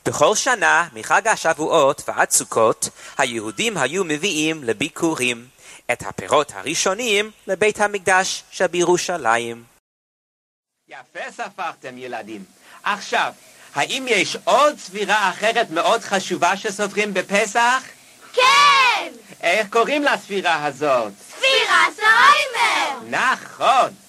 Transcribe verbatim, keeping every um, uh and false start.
בכל שנה, מחג השבועות ועד סוכות, היהודים היו מביאים לביקורים את הפירות הראשונים לבית המקדש שבירושלים. יפה ספרתם ילדים. עכשיו, האם יש עוד ספירה אחרת מאוד חשובה שסופרים בפסח? כן! איך קוראים לספירה הזאת? ספירת העומר! נכון!